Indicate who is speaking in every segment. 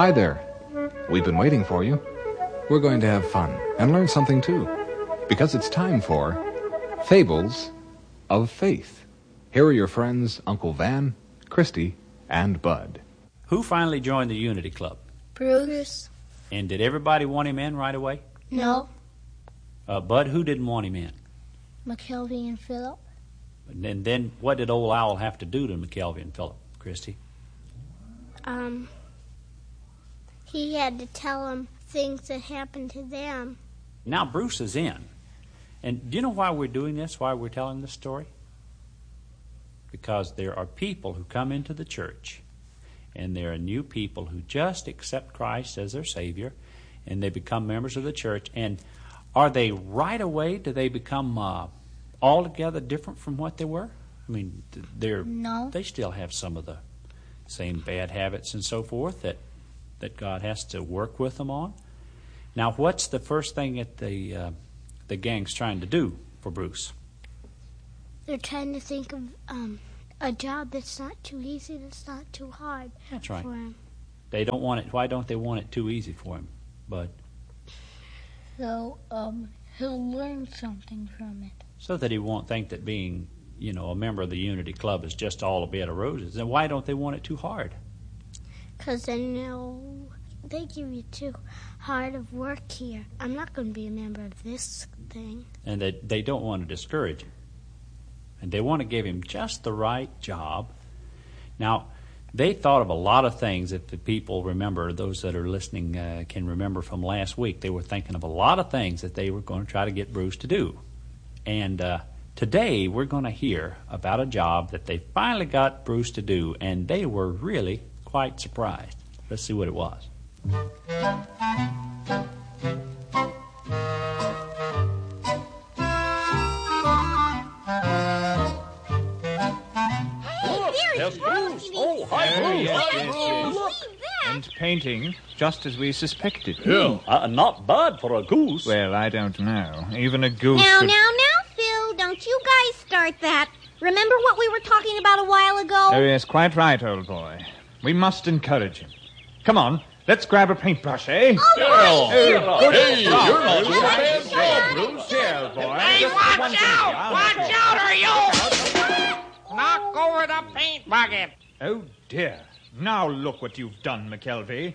Speaker 1: Hi there. We've been waiting for you. We're going to have fun and learn something too, because it's time for Fables of Faith. Here are your friends, Uncle Van, Christy, and Bud.
Speaker 2: Who finally joined the Unity Club?
Speaker 3: Bruce.
Speaker 2: And did everybody want him in right away?
Speaker 3: No.
Speaker 2: Bud, who didn't want him in?
Speaker 3: McKelvey and Philip.
Speaker 2: And then what did Old Owl have to do to McKelvey and Philip, Christy?
Speaker 3: He had to tell them things that happened to them.
Speaker 2: Now Bruce is in. And do you know why we're doing this, why we're telling this story? Because there are people who come into the church, and there are new people who just accept Christ as their Savior, and they become members of the church. And are they right away, do they become altogether different from what they were? I mean,
Speaker 3: No.
Speaker 2: They still have some of the same bad habits and so forth that God has to work with them on. Now, what's the first thing that the gang's trying to do for Bruce?
Speaker 3: They're trying to think of a job that's not too easy, that's not too hard.
Speaker 2: That's right.
Speaker 3: For him.
Speaker 2: They don't want it. Why don't they want it too easy for him, Bud?
Speaker 3: So, he'll learn something from it.
Speaker 2: So that he won't think that being, a member of the Unity Club is just all a bed of roses. And why don't they want it too hard?
Speaker 3: Because they give you too hard of work here. I'm not going to be a member of this thing.
Speaker 2: And they don't want to discourage him. And they want to give him just the right job. Now, they thought of a lot of things that the people remember, those that are listening can remember from last week. They were thinking of a lot of things that they were going to try to get Bruce to do. And today we're going to hear about a job that they finally got Bruce to do, and they were really quite surprised. Let's see what it was.
Speaker 4: There's Bruce. Oh, hi, Bruce.
Speaker 5: Yes.
Speaker 4: Look.
Speaker 5: And painting, just as we suspected.
Speaker 4: Yeah, not bad for a goose.
Speaker 5: Well, I don't know. Even a goose
Speaker 6: Now,
Speaker 5: should...
Speaker 6: Phil, don't you guys start that. Remember what we were talking about a while ago?
Speaker 5: Oh, yes, quite right, old boy. We must encourage him. Come on, let's grab a paintbrush, eh?
Speaker 4: Hey, you're not doing a bad job, Bruce.
Speaker 5: Here, boy.
Speaker 7: Hey,
Speaker 5: Just
Speaker 7: watch
Speaker 5: one
Speaker 7: out!
Speaker 5: thing.
Speaker 7: Watch out, or you'll knock over the paint bucket.
Speaker 5: Oh, dear. Now look what you've done, McKelvey.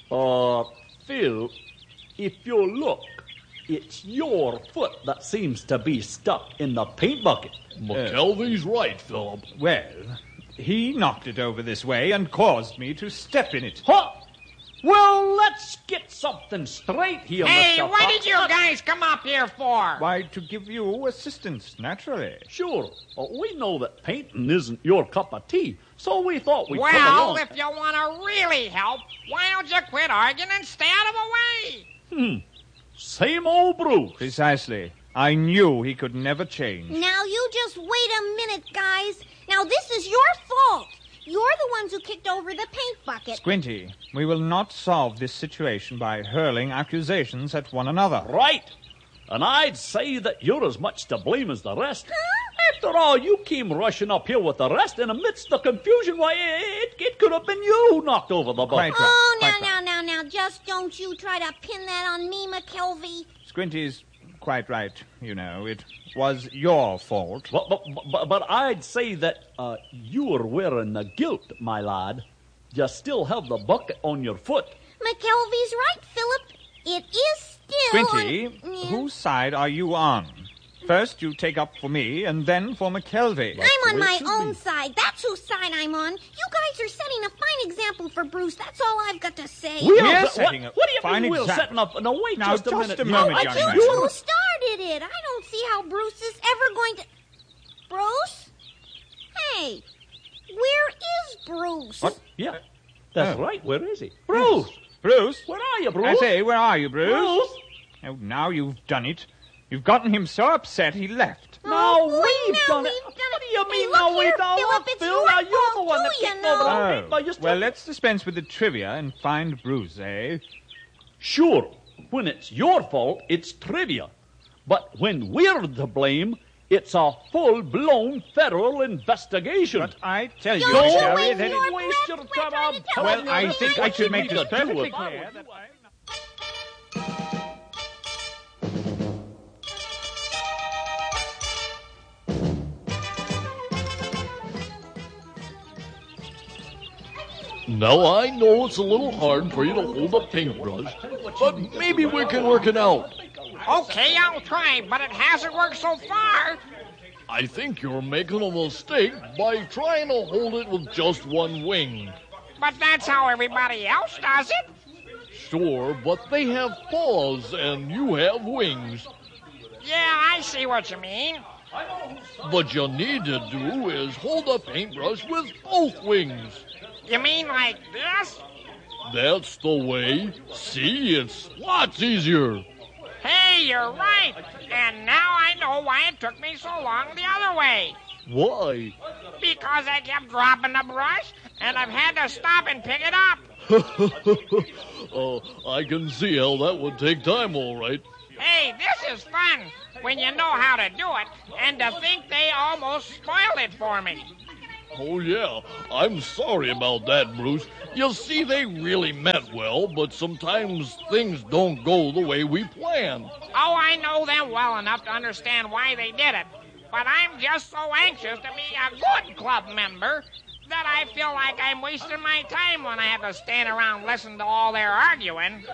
Speaker 4: Phil, if you look, it's your foot that seems to be stuck in the paint bucket.
Speaker 8: McKelvey's right, Philip.
Speaker 5: Well, he knocked it over this way and caused me to step in it.
Speaker 4: Huh? Well, let's get something straight here,
Speaker 7: Hey,
Speaker 4: Mr.
Speaker 7: what
Speaker 4: Fox.
Speaker 7: did you guys come up here for?
Speaker 5: Why, to give you assistance, naturally.
Speaker 4: Sure, we know that painting isn't your cup of tea, so we thought we'd come
Speaker 7: Well,
Speaker 4: along.
Speaker 7: if you want to really help, why don't you quit arguing and stay out of the way?
Speaker 4: Same old Bruce.
Speaker 5: Precisely. I knew he could never change.
Speaker 6: Now, you just wait a minute, guys. Now, this is your fault. You're the ones who kicked over the paint bucket.
Speaker 5: Squinty, we will not solve this situation by hurling accusations at one another.
Speaker 4: Right. And I'd say that you're as much to blame as the rest.
Speaker 6: Huh?
Speaker 4: After all, you came rushing up here with the rest, and amidst the confusion, why, it could have been you who knocked over the bucket.
Speaker 5: Quite right.
Speaker 6: Oh,
Speaker 5: quite right.
Speaker 6: now. Just don't you try to pin that on me, McKelvey.
Speaker 5: Squinty's quite right, you know. It was your fault.
Speaker 4: But I'd say that you're wearing the guilt, my lad. You still have the bucket on your foot.
Speaker 6: McKelvey's right, Philip. It is still...
Speaker 5: Squinty,
Speaker 6: Yeah.
Speaker 5: whose side are you on? First you take up for me, and then for McKelvey.
Speaker 6: I'm on
Speaker 4: way it
Speaker 6: my
Speaker 4: should
Speaker 6: own
Speaker 4: be.
Speaker 6: side. That's whose side I'm on. You guys are setting a fine example for Bruce. That's all I've got to say.
Speaker 5: We're setting a
Speaker 4: what do you
Speaker 5: fine
Speaker 4: mean we're
Speaker 5: example.
Speaker 4: setting up? No, wait
Speaker 5: Now,
Speaker 4: just a
Speaker 5: just
Speaker 4: minute.
Speaker 5: a moment,
Speaker 6: But
Speaker 5: young
Speaker 6: you
Speaker 5: man.
Speaker 6: two started it. I don't see how Bruce is ever going to... Bruce? Hey, where is Bruce?
Speaker 5: What?
Speaker 4: Yeah, that's
Speaker 5: Oh.
Speaker 4: right. Where is he? Bruce!
Speaker 5: Bruce?
Speaker 4: Where are you,
Speaker 5: I
Speaker 4: Bruce?
Speaker 5: say, where are you, Bruce?
Speaker 4: Bruce!
Speaker 5: Oh, now you've done it. You've gotten him so upset he left.
Speaker 4: No,
Speaker 6: boy,
Speaker 4: we've
Speaker 6: now
Speaker 4: done it.
Speaker 6: we've done
Speaker 4: What
Speaker 6: it.
Speaker 4: do you
Speaker 6: Hey,
Speaker 4: mean,
Speaker 6: look
Speaker 4: now
Speaker 6: here,
Speaker 4: we've done it?
Speaker 6: Philip, it's
Speaker 4: Phil,
Speaker 6: your
Speaker 4: now you're the
Speaker 6: fault,
Speaker 4: one that
Speaker 6: too, you
Speaker 4: kicked over the
Speaker 6: know.
Speaker 4: paint. But you still...
Speaker 5: Well, let's dispense with the trivia and find Bruce, eh?
Speaker 4: Sure, when it's your fault, it's trivia. But when we're to blame, It's a full-blown federal investigation.
Speaker 5: But I tell you,
Speaker 6: Don't you
Speaker 5: Harry,
Speaker 6: waste
Speaker 5: that
Speaker 6: your
Speaker 5: it...
Speaker 4: Waste your
Speaker 6: breath.
Speaker 4: time.
Speaker 6: We're trying to
Speaker 4: I'm
Speaker 6: tell
Speaker 4: telling
Speaker 5: Well,
Speaker 6: you
Speaker 5: I think I
Speaker 4: what
Speaker 5: should
Speaker 4: you
Speaker 5: make
Speaker 4: need
Speaker 5: this
Speaker 4: to do
Speaker 5: perfectly
Speaker 4: if I
Speaker 5: clear
Speaker 4: were
Speaker 5: that
Speaker 4: you.
Speaker 8: Now, I know it's a little hard for you to hold a paintbrush, but maybe we can work it out.
Speaker 7: Okay, I'll try, but it hasn't worked so far.
Speaker 8: I think you're making a mistake by trying to hold it with just one wing.
Speaker 7: But that's how everybody else does it.
Speaker 8: Sure, but they have paws and you have wings.
Speaker 7: Yeah, I see what you mean.
Speaker 8: What you need to do is hold a paintbrush with both wings.
Speaker 7: You mean like this?
Speaker 8: That's the way. See, it's lots easier.
Speaker 7: Hey, you're right. And now I know why it took me so long the other way.
Speaker 8: Why?
Speaker 7: Because I kept dropping the brush, and I've had to stop and pick it up.
Speaker 8: I can see how that would take time, all right.
Speaker 7: Hey, this is fun when you know how to do it, and to think they almost spoiled it for me.
Speaker 8: Oh, yeah. I'm sorry about that, Bruce. You see, they really meant well, but sometimes things don't go the way we planned.
Speaker 7: Oh, I know them well enough to understand why they did it. But I'm just so anxious to be a good club member that I feel like I'm wasting my time when I have to stand around listening to all their arguing.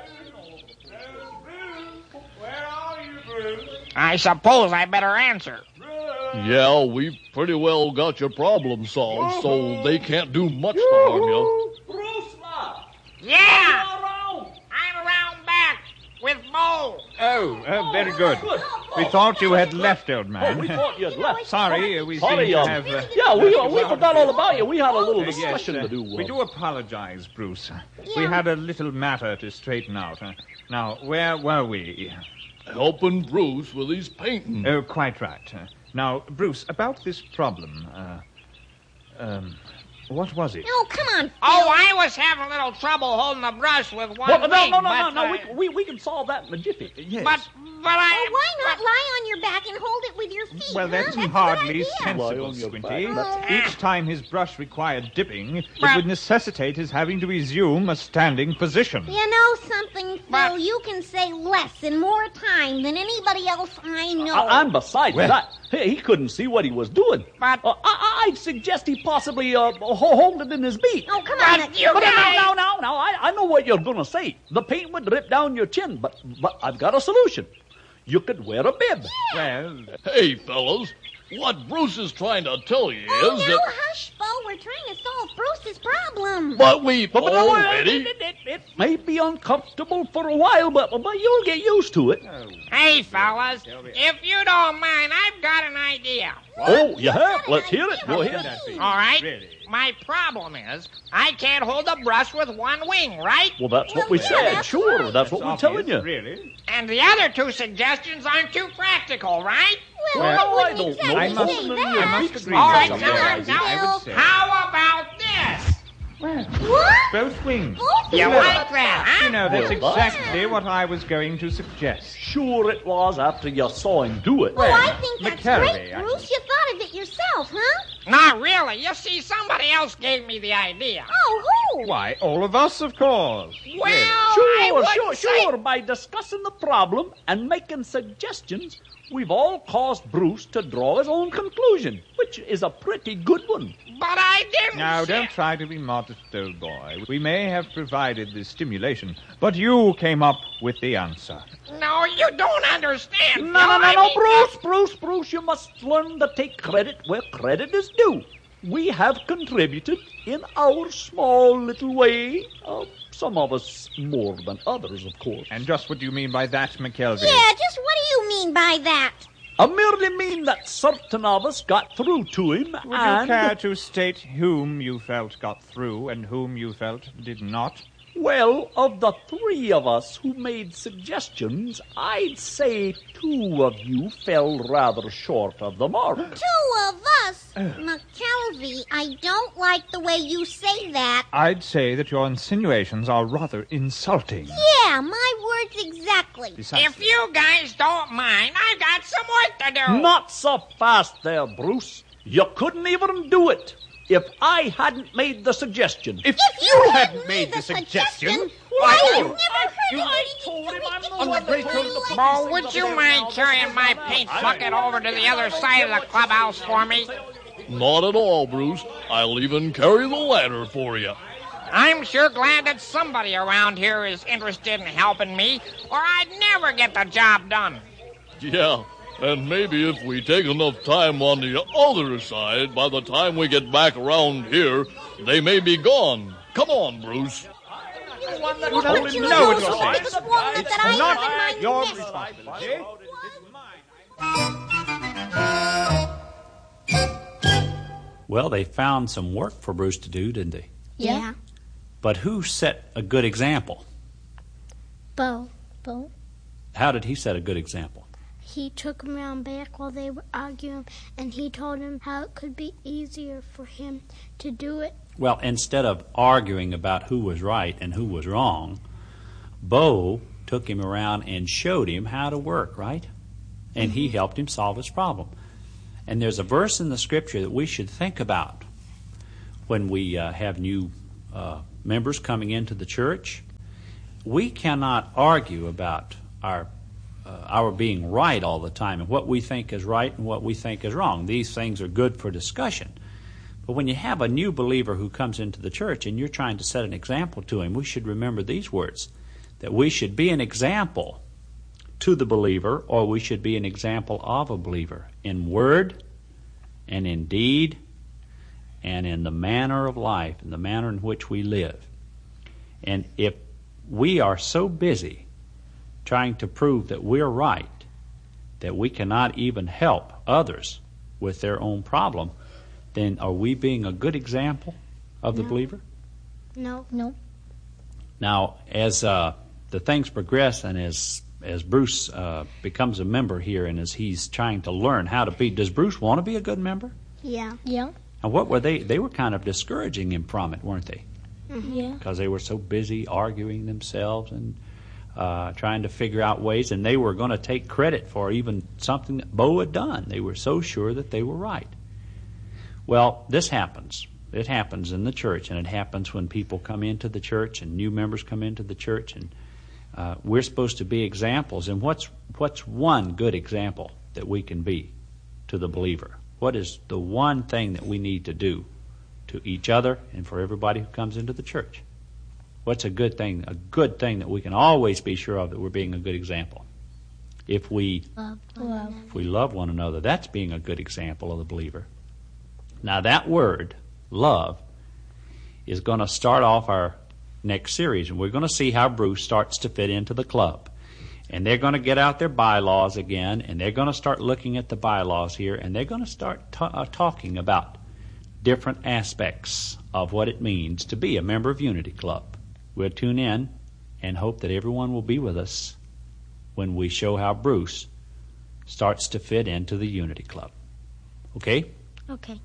Speaker 5: Where are you, Bruce?
Speaker 7: I suppose I better answer.
Speaker 8: Yeah, we've pretty well got your problem solved, so they can't do much to harm you.
Speaker 4: Bruce Locke,
Speaker 7: Yeah!
Speaker 4: you're around.
Speaker 7: I'm around back with Bo.
Speaker 5: Oh, very good. We thought you had left, old man.
Speaker 4: Oh, we thought you'd left.
Speaker 5: Sorry, we seem
Speaker 4: Sorry,
Speaker 5: to have...
Speaker 4: yeah, we forgot all about you. We had a little
Speaker 5: Yes,
Speaker 4: discussion to do.
Speaker 5: we do apologize, Bruce. We had a little matter to straighten out. Now, where were we?
Speaker 8: Helping Bruce with his painting.
Speaker 5: Oh, quite right. Now, Bruce, about this problem, what was it?
Speaker 6: Oh, come on, Phil.
Speaker 7: Oh, I was having a little trouble holding the brush with one
Speaker 4: Well,
Speaker 7: wing.
Speaker 4: no. We can solve that in a jiffy.
Speaker 5: Yes.
Speaker 7: But I...
Speaker 6: Oh, why not lie on your back and hold it with your feet?
Speaker 5: Well, that's
Speaker 6: huh?
Speaker 5: hardly
Speaker 6: a good idea.
Speaker 4: Lie
Speaker 5: sensible,
Speaker 4: on your
Speaker 5: Squinty.
Speaker 4: back.
Speaker 5: Each time his brush required dipping, it
Speaker 7: But-
Speaker 5: would necessitate his having to resume a standing position.
Speaker 6: You know something, Phil?
Speaker 7: But-
Speaker 6: You can say less in more time than anybody else I know.
Speaker 4: And besides
Speaker 5: Well-
Speaker 4: that, he couldn't see what he was doing.
Speaker 7: But-
Speaker 4: I'd suggest he possibly hold it in his beak.
Speaker 6: Oh, come on.
Speaker 7: But you
Speaker 4: But
Speaker 7: guys...
Speaker 4: now, I know what you're going to say. The paint would drip down your chin, but I've got a solution. You could wear a bib.
Speaker 5: Well,
Speaker 8: Hey, fellas, what Bruce is trying to tell you
Speaker 6: Oh,
Speaker 8: is
Speaker 6: no,
Speaker 8: that...
Speaker 6: hush, Bo. We're trying to solve Bruce's problem.
Speaker 8: But we've
Speaker 4: But
Speaker 8: already...
Speaker 4: it may be uncomfortable for a while, but you'll get used to it.
Speaker 7: Hey, fellas, if you don't mind, I've got an idea.
Speaker 4: Oh, you have? Let's hear it. Go ahead.
Speaker 7: All right?
Speaker 5: Really?
Speaker 7: My problem is I can't hold the brush with one wing, right?
Speaker 4: Well, that's what we
Speaker 6: Well,
Speaker 4: said.
Speaker 6: that's
Speaker 4: Sure, that's what we're
Speaker 5: obvious,
Speaker 4: telling you.
Speaker 5: Really?
Speaker 7: And the other two suggestions aren't too practical, right?
Speaker 6: Well,
Speaker 4: Well,
Speaker 6: I wouldn't
Speaker 4: I don't
Speaker 6: exactly
Speaker 4: know.
Speaker 5: I must-
Speaker 6: say
Speaker 5: I
Speaker 6: that.
Speaker 5: must agree
Speaker 7: All
Speaker 5: with
Speaker 7: right,
Speaker 5: you,
Speaker 7: now,
Speaker 5: guys.
Speaker 7: now,
Speaker 5: I would say.
Speaker 7: How about this?
Speaker 6: What?
Speaker 5: Both wings.
Speaker 6: Both
Speaker 7: You
Speaker 6: of
Speaker 7: like that, huh?
Speaker 5: You know, that's
Speaker 4: Well,
Speaker 5: exactly what I was going to suggest.
Speaker 4: Sure it was after you saw him do it.
Speaker 6: Oh, I think that's
Speaker 5: McCarthy,
Speaker 6: great, Bruce. You thought of it yourself, huh?
Speaker 7: Not really. You see, somebody else gave me the idea.
Speaker 6: Oh, who?
Speaker 5: Why, all of us, of course.
Speaker 7: Well, I wouldn't say...
Speaker 4: Sure. By discussing the problem and making suggestions, we've all caused Bruce to draw his own conclusion, which is a pretty good one.
Speaker 7: But I didn't
Speaker 5: Now,
Speaker 7: say...
Speaker 5: don't try to be modest, old boy. We may have provided the stimulation, but you came up with the answer.
Speaker 7: No, you don't understand.
Speaker 4: No,
Speaker 7: Phil. I mean-
Speaker 4: Bruce, you must learn to take credit where credit is due. We have contributed in our small little way. Some of us more than others, of course.
Speaker 5: And just what do you mean by that, McKelvey?
Speaker 6: Yeah, just what do you mean by that?
Speaker 4: I merely mean that certain of us got through to him,
Speaker 5: Would you
Speaker 4: and...
Speaker 5: care to state whom you felt got through and whom you felt did not?
Speaker 4: Well, of the three of us who made suggestions, I'd say two of you fell rather short of the mark.
Speaker 6: Two of us. McKelvey, I don't like the way you say that.
Speaker 5: I'd say that your insinuations are rather insulting.
Speaker 6: Yeah, my words exactly.
Speaker 7: If you guys don't mind, I've got some work to do.
Speaker 4: Not so fast there, Bruce. You couldn't even do it if I hadn't made the suggestion.
Speaker 6: If you hadn't made the suggestion, I have never heard anything.
Speaker 7: Bo, would you mind carrying my paint bucket over to the other side of the clubhouse for me?
Speaker 8: Not at all, Bruce. I'll even carry the ladder for you.
Speaker 7: I'm sure glad that somebody around here is interested in helping me, or I'd never get the job done.
Speaker 8: Yeah, and maybe if we take enough time on the other side, by the time we get back around here, they may be gone. Come on, Bruce.
Speaker 6: Don't you know it's that I have in
Speaker 4: your
Speaker 6: mind
Speaker 4: responsibility.
Speaker 2: Well, they found some work for Bruce to do, didn't they?
Speaker 3: Yeah.
Speaker 2: But who set a good example?
Speaker 3: Bo.
Speaker 2: How did he set a good example?
Speaker 3: He took him around back while they were arguing, and he told him how it could be easier for him to do it.
Speaker 2: Well, instead of arguing about who was right and who was wrong, Bo took him around and showed him how to work, right? And he helped him solve his problem. And there's a verse in the Scripture that we should think about when we have new members coming into the church. We cannot argue about our being right all the time and what we think is right and what we think is wrong. These things are good for discussion. But when you have a new believer who comes into the church and you're trying to set an example to him, we should remember these words, that we should be an example to the believer, or we should be an example of a believer in word and in deed and in the manner of life, in the manner in which we live. And if we are so busy trying to prove that we're right, that we cannot even help others with their own problem, then are we being a good example of the believer?
Speaker 3: No.
Speaker 2: Now, as the things progress and as Bruce becomes a member here and as he's trying to learn how to be, does Bruce want to be a good member?
Speaker 3: Yeah.
Speaker 2: And what were they? They were kind of discouraging him from it, weren't they?
Speaker 3: Mm-hmm.
Speaker 6: Yeah.
Speaker 2: Because they were so busy arguing themselves and trying to figure out ways, and they were going to take credit for even something that Bo had done. They were so sure that they were right. Well, this happens. It happens in the church, and it happens when people come into the church and new members come into the church, and we're supposed to be examples. And what's one good example that we can be to the believer? What is the one thing that we need to do to each other and for everybody who comes into the church? What's a good thing that we can always be sure of, that we're being a good example? If we love one another, that's being a good example of the believer. Now that word, love, is going to start off our next series, and we're going to see how Bruce starts to fit into the club. And they're going to get out their bylaws again, and they're going to start looking at the bylaws here, and they're going to start talking about different aspects of what it means to be a member of Unity Club. We'll tune in and hope that everyone will be with us when we show how Bruce starts to fit into the Unity Club. Okay?
Speaker 3: Okay.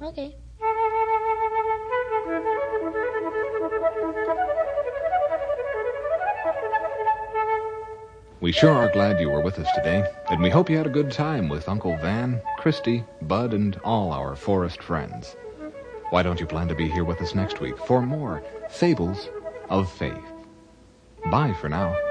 Speaker 1: We sure are glad you were with us today, and we hope you had a good time with Uncle Van, Christy, Bud, and all our forest friends. Why don't you plan to be here with us next week for more Fables of Faith? Bye for now.